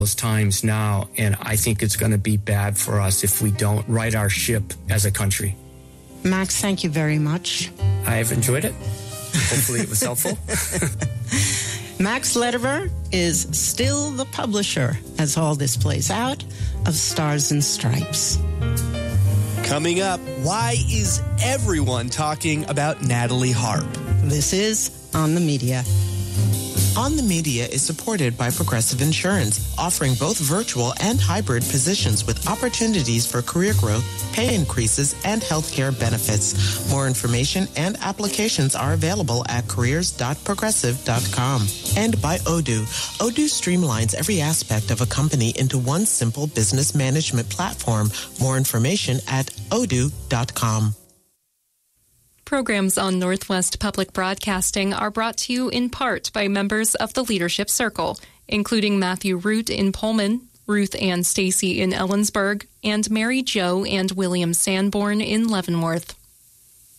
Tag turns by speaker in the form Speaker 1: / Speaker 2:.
Speaker 1: those times now, and I think it's going to be bad for us if we don't right our ship as a country.
Speaker 2: Max, thank you very much.
Speaker 1: I've enjoyed it. Hopefully it was helpful.
Speaker 2: Max Lederer is still the publisher, as all this plays out, of Stars and Stripes.
Speaker 3: Coming up, why is everyone talking about Natalie Harp?
Speaker 2: This is On the Media.
Speaker 4: On the Media is supported by Progressive Insurance, offering both virtual and hybrid positions with opportunities for career growth, pay increases, and healthcare benefits. More information and applications are available at careers.progressive.com. And by Odoo. Odoo streamlines every aspect of a company into one simple business management platform. More information at odoo.com.
Speaker 5: Programs on Northwest Public Broadcasting are brought to you in part by members of the Leadership Circle, including Matthew Root in Pullman, Ruth Ann Stacy in Ellensburg, and Mary Jo and William Sanborn in Leavenworth.